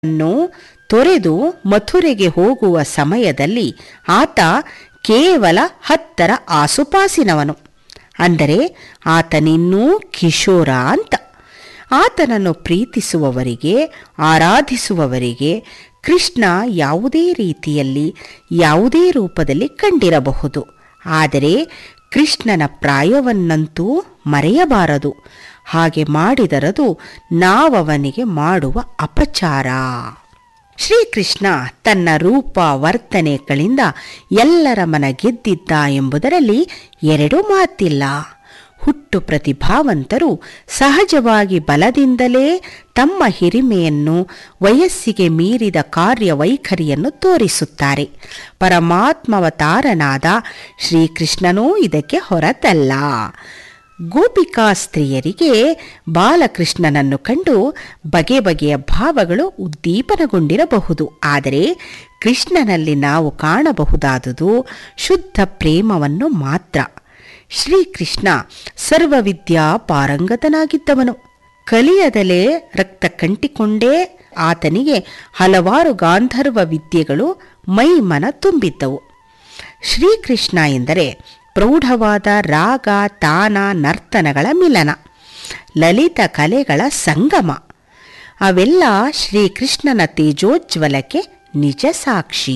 ನ್ನು ತೊರೆದು ಮಥುರೆಗೆ ಹೋಗುವ ಸಮಯದಲ್ಲಿ ಆತ ಕೇವಲ 10ರ ಆಸುಪಾಸಿನವನು. ಅಂದರೆ ಆತನಿನ್ನೂ ಕಿಶೋರ ಅಂತ. ಆತನನ್ನು ಪ್ರೀತಿಸುವವರಿಗೆ, ಆರಾಧಿಸುವವರಿಗೆ ಕೃಷ್ಣ ಯಾವುದೇ ರೀತಿಯಲ್ಲಿ, ಯಾವುದೇ ರೂಪದಲ್ಲಿ ಕಂಡಿರಬಹುದು. ಆದರೆ ಕೃಷ್ಣನ ಪ್ರಾಯವನ್ನಂತೂ ಮರೆಯಬಾರದು. ಹಾಗೆ ಮಾಡಿದರದು ನಾವವನಿಗೆ ಮಾಡುವ ಅಪಚಾರ. ಶ್ರೀಕೃಷ್ಣ ತನ್ನ ರೂಪ ವರ್ತನೆಗಳಿಂದ ಎಲ್ಲರ ಮನ ಗೆದ್ದಿದ್ದ ಎಂಬುದರಲ್ಲಿ ಎರಡೂ ಮಾತಿಲ್ಲ. ಹುಟ್ಟು ಪ್ರತಿಭಾವಂತರು ಸಹಜವಾಗಿ ಬಲದಿಂದಲೇ ತಮ್ಮ ಹಿರಿಮೆಯನ್ನು, ವಯಸ್ಸಿಗೆ ಮೀರಿದ ಕಾರ್ಯವೈಖರಿಯನ್ನು ತೋರಿಸುತ್ತಾರೆ. ಪರಮಾತ್ಮಾವತಾರನಾದ ಶ್ರೀಕೃಷ್ಣನೂ ಇದಕ್ಕೆ ಹೊರತಲ್ಲ. ಗೋಪಿಕಾ ಸ್ತ್ರೀಯರಿಗೆ ಬಾಲಕೃಷ್ಣನನ್ನು ಕಂಡು ಬಗೆ ಬಗೆಯ ಭಾವಗಳು ಉದ್ದೀಪನಗೊಂಡಿರಬಹುದು. ಆದರೆ ಕೃಷ್ಣನಲ್ಲಿ ನಾವು ಕಾಣಬಹುದಾದುದು ಶುದ್ಧ ಪ್ರೇಮವನ್ನು ಮಾತ್ರ. ಶ್ರೀಕೃಷ್ಣ ಸರ್ವವಿದ್ಯಾ ಪಾರಂಗತನಾಗಿದ್ದವನು. ಕಲಿಯದಲೇ ರಕ್ತ ಕಂಟಿಕೊಂಡೇ ಆತನಿಗೆ ಹಲವಾರು ಗಾಂಧರ್ವ ವಿದ್ಯೆಗಳು ಮೈಮನ ತುಂಬಿದ್ದವು. ಶ್ರೀಕೃಷ್ಣ ಎಂದರೆ ಪ್ರೌಢವಾದ ರಾಗ, ತಾನ, ನರ್ತನಗಳ ಮಿಲನ, ಲಲಿತ ಕಲೆಗಳ ಸಂಗಮ. ಅವೆಲ್ಲ ಶ್ರೀಕೃಷ್ಣನ ತೇಜೋಜ್ವಲಕ್ಕೆ ನಿಜ ಸಾಕ್ಷಿ.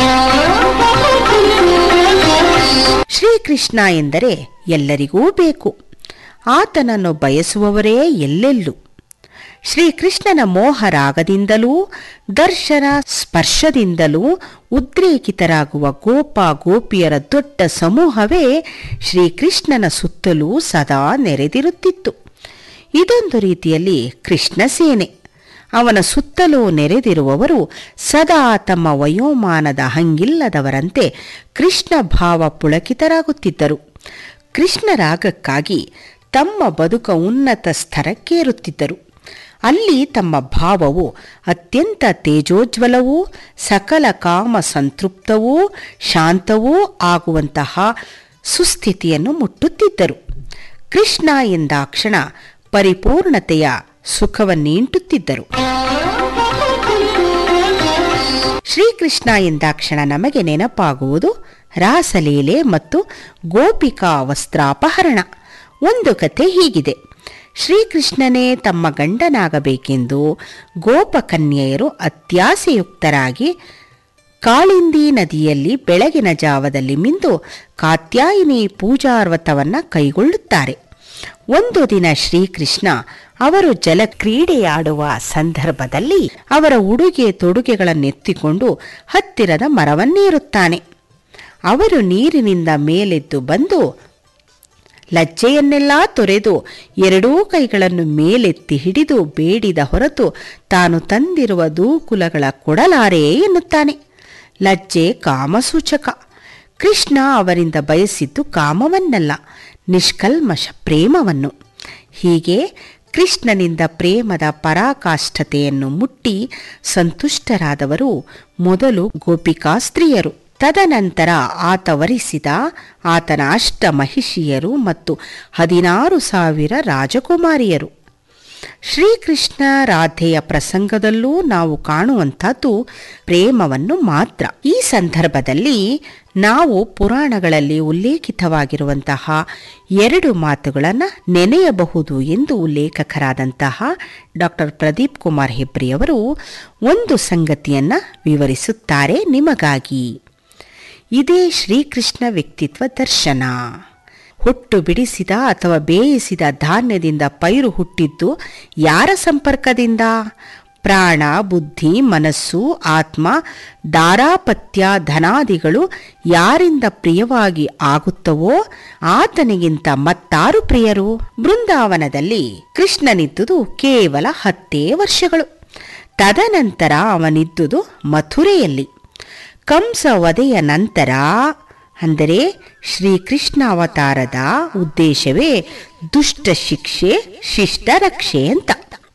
ಶ್ರೀಕೃಷ್ಣ ಎಂದರೆ ಎಲ್ಲರಿಗೂ ಬೇಕು. ಆತನನ್ನು ಬಯಸುವವರೇ ಎಲ್ಲೆಲ್ಲೂ. ಶ್ರೀಕೃಷ್ಣನ ಮೋಹರಾಗದಿಂದಲೂ ದರ್ಶನ ಸ್ಪರ್ಶದಿಂದಲೂ ಉದ್ರೇಕಿತರಾಗುವ ಗೋಪ ಗೋಪಿಯರ ದೊಡ್ಡ ಸಮೂಹವೇ ಶ್ರೀಕೃಷ್ಣನ ಸುತ್ತಲೂ ಸದಾ ನೆರೆದಿರುತ್ತಿತ್ತು. ಇದೊಂದು ರೀತಿಯಲ್ಲಿ ಕೃಷ್ಣ ಸೇನೆ. ಅವನ ಸುತ್ತಲೂ ನೆರೆದಿರುವವರು ಸದಾ ತಮ್ಮ ವಯೋಮಾನದ ಹಂಗಿಲ್ಲದವರಂತೆ ಕೃಷ್ಣ ಭಾವ ಪುಳಕಿತರಾಗುತ್ತಿದ್ದರು. ಕೃಷ್ಣ ರಾಗಕ್ಕಾಗಿ ತಮ್ಮ ಬದುಕ ಉನ್ನತ ಸ್ತರಕ್ಕೇರುತ್ತಿದ್ದರು. ಅಲ್ಲಿ ತಮ್ಮ ಭಾವವು ಅತ್ಯಂತ ತೇಜೋಜ್ವಲವೂ, ಸಕಲ ಕಾಮ ಸಂತೃಪ್ತವೂ, ಶಾಂತವೂ ಆಗುವಂತಹ ಸುಸ್ಥಿತಿಯನ್ನು ಮುಟ್ಟುತ್ತಿದ್ದರು. ಕೃಷ್ಣ ಎಂದಾಕ್ಷಣ ಪರಿಪೂರ್ಣತೆಯ ಸುಖವನ್ನೀಂಟುತ್ತಿದ್ದರು. ಶ್ರೀಕೃಷ್ಣ ಎಂದಾಕ್ಷಣ ನಮಗೆ ನೆನಪಾಗುವುದು ರಾಸಲೀಲೆ ಮತ್ತು ಗೋಪಿಕಾ ವಸ್ತ್ರಾಪಹರಣ. ಒಂದು ಕಥೆ ಹೀಗಿದೆ. ಶ್ರೀಕೃಷ್ಣನೇ ತಮ್ಮ ಗಂಡನಾಗಬೇಕೆಂದು ಗೋಪಕನ್ಯೆಯರು ಅತ್ಯಾಸೆಯುಕ್ತರಾಗಿ ಕಾಳಿಂದಿ ನದಿಯಲ್ಲಿ ಬೆಳಗಿನ ಜಾವದಲ್ಲಿ ಮಿಂದು ಕಾತ್ಯಾಯಿನಿ ಪೂಜಾರ್ವತವನ್ನು ಕೈಗೊಳ್ಳುತ್ತಾರೆ. ಒಂದು ದಿನ ಶ್ರೀಕೃಷ್ಣ ಅವರು ಜಲಕ್ರೀಡೆಯಾಡುವ ಸಂದರ್ಭದಲ್ಲಿ ಅವರ ಉಡುಗೆ ತೊಡುಗೆಗಳನ್ನೆತ್ತಿಕೊಂಡು ಹತ್ತಿರದ ಮರವನ್ನೇರುತ್ತಾನೆ. ಅವರು ನೀರಿನಿಂದ ಮೇಲೆದ್ದು ಬಂದು ಲಜ್ಜೆಯನ್ನೆಲ್ಲ ತೊರೆದು ಎರಡೂ ಕೈಗಳನ್ನು ಮೇಲೆತ್ತಿ ಹಿಡಿದು ಬೇಡಿದ ಹೊರತು ತಾನು ತಂದಿರುವ ದೂಕುಲಗಳ ಕೊಡಲಾರೆ ಎನ್ನುತ್ತಾನೆ. ಲಜ್ಜೆ ಕಾಮಸೂಚಕ. ಕೃಷ್ಣ ಅವರಿಂದ ಬಯಸಿದ್ದು ಕಾಮವನ್ನಲ್ಲ, ನಿಷ್ಕಲ್ಮಶ ಪ್ರೇಮವನ್ನು. ಹೀಗೆ ಕೃಷ್ಣನಿಂದ ಪ್ರೇಮದ ಪರಾಕಾಷ್ಠತೆಯನ್ನು ಮುಟ್ಟಿ ಸಂತುಷ್ಟರಾದವರು ಮೊದಲು ಗೋಪಿಕಾ ಸ್ತ್ರೀಯರು. ತದನಂತರ ಆತ ವರಿಸಿದ ಆತನ ಮಹಿಷಿಯರು ಮತ್ತು 16,000 ರಾಜಕುಮಾರಿಯರು. ಶ್ರೀಕೃಷ್ಣ ರಾಧೆಯ ಪ್ರಸಂಗದಲ್ಲೂ ನಾವು ಕಾಣುವಂಥದ್ದು ಪ್ರೇಮವನ್ನು ಮಾತ್ರ. ಈ ಸಂದರ್ಭದಲ್ಲಿ ನಾವು ಪುರಾಣಗಳಲ್ಲಿ ಉಲ್ಲೇಖಿತವಾಗಿರುವಂತಹ 2 ಮಾತುಗಳನ್ನು ನೆನೆಯಬಹುದು ಎಂದು ಲೇಖಕರಾದಂತಹ ಡಾಕ್ಟರ್ ಪ್ರದೀಪ್ ಕುಮಾರ್ ಹೆಬ್ರಿಯವರು ಒಂದು ಸಂಗತಿಯನ್ನು ವಿವರಿಸುತ್ತಾರೆ ನಿಮಗಾಗಿ. ಇದೇ ಶ್ರೀಕೃಷ್ಣ ವ್ಯಕ್ತಿತ್ವ ದರ್ಶನ. ಹೊಟ್ಟು ಬಿಡಿಸಿದ ಅಥವಾ ಬೇಯಿಸಿದ ಧಾನ್ಯದಿಂದ ಪೈರು ಹುಟ್ಟಿದ್ದು ಯಾರ ಸಂಪರ್ಕದಿಂದ? ಪ್ರಾಣ, ಬುದ್ಧಿ, ಮನಸ್ಸು, ಆತ್ಮ, ದಾರಾಪತ್ಯ, ಧನಾದಿಗಳು ಯಾರಿಂದ ಪ್ರಿಯವಾಗಿ ಆಗುತ್ತವೋ ಆತನಿಗಿಂತ ಮತ್ತಾರು ಪ್ರಿಯರು? ಬೃಂದಾವನದಲ್ಲಿ ಕೃಷ್ಣನಿದ್ದುದು ಕೇವಲ 10 ವರ್ಷಗಳು. ತದನಂತರ ಅವನಿದ್ದುದು ಮಥುರೆಯಲ್ಲಿ. ಕಂಸ ವಧೆಯ ನಂತರ, ಅಂದರೆ ಶ್ರೀಕೃಷ್ಣ ಅವತಾರದ ಉದ್ದೇಶವೇ ದುಷ್ಟ ಶಿಕ್ಷೆ, ಶಿಷ್ಟ ರಕ್ಷೆ ಅಂತ.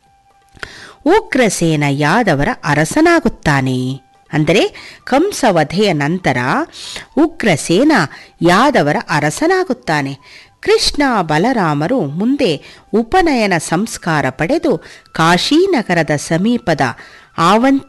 ಉಗ್ರಸೇನ ಯಾದವರ ಅರಸನಾಗುತ್ತಾನೆ. ಅಂದರೆ ಕಂಸ ವಧೆಯ ನಂತರ ಉಗ್ರಸೇನ ಯಾದವರ ಅರಸನಾಗುತ್ತಾನೆ. ಕೃಷ್ಣ ಬಲರಾಮರು ಮುಂದೆ ಉಪನಯನ ಸಂಸ್ಕಾರ ಪಡೆದು ಕಾಶೀನಗರದ ಸಮೀಪದ ಆವಂತಿ